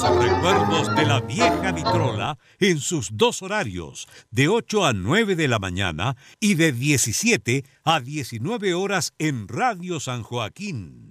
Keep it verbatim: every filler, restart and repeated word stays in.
Recuerdos de la vieja vitrola en sus dos horarios, de ocho a nueve de la mañana y de diecisiete a diecinueve horas en Radio San Joaquín.